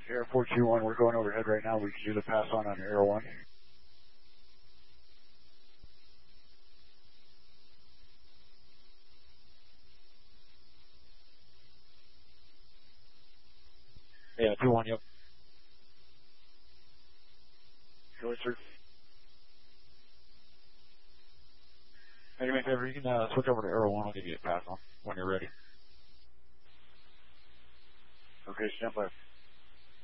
Air 421, we're going overhead right now. We can do the pass on Air 1. Yeah, 2-1, yep. Go sir. Hey, do me a favor, you can switch over to Air 1. I'll give you a pass on when you're ready. Okay, stand by.